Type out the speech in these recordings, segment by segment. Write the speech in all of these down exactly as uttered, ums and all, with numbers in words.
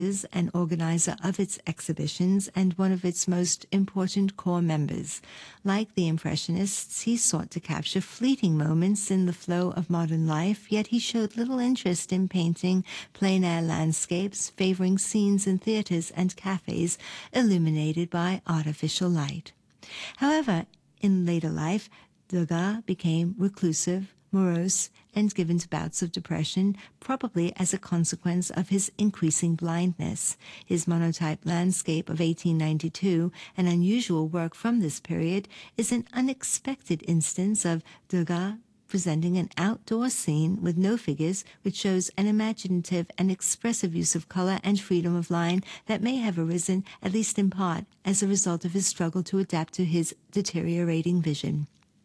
is an organizer of its exhibitions and one of its most important core members. Like the Impressionists, he sought to capture fleeting moments in the flow of modern life, yet he showed little interest in painting plein-air landscapes, favoring scenes in theaters and cafes illuminated by artificial light. However, in later life, Degas became reclusive, morose, and given to bouts of depression, probably as a consequence of his increasing blindness. His monotype landscape of eighteen ninety-two, an unusual work from this period, is an unexpected instance of Degas presenting an outdoor scene with no figures, which shows an imaginative and expressive use of color and freedom of line that may have arisen, at least in part, as a result of his struggle to adapt to his deteriorating vision.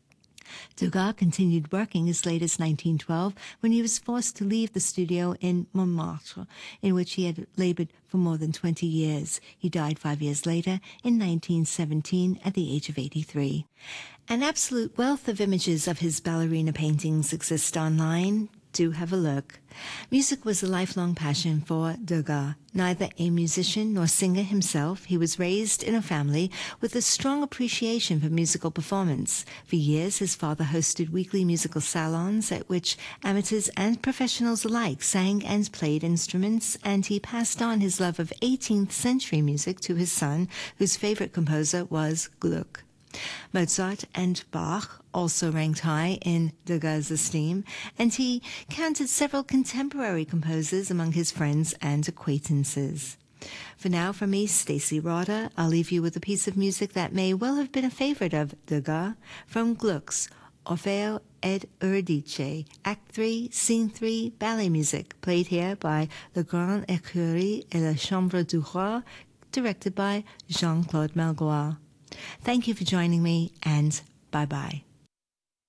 Degas continued working as late as nineteen twelve, when he was forced to leave the studio in Montmartre, in which he had labored for more than twenty years. He died five years later, in nineteen seventeen, at the age of eighty-three. An absolute wealth of images of his ballerina paintings exist online. Do have a look. Music was a lifelong passion for Degas. Neither a musician nor singer himself, he was raised in a family with a strong appreciation for musical performance. For years, his father hosted weekly musical salons at which amateurs and professionals alike sang and played instruments, and he passed on his love of eighteenth century music to his son, whose favorite composer was Gluck. Mozart and Bach also ranked high in Degas' esteem, and he counted several contemporary composers among his friends and acquaintances. For now, from me, Stacey Roder, I'll leave you with a piece of music that may well have been a favorite of Degas, from Gluck's Orfeo ed Eurydice, Act three, Scene three, ballet music, played here by La Grande Écurie et la Chambre du Roi, directed by Jean-Claude Melgoire. Thank you for joining me, and bye-bye.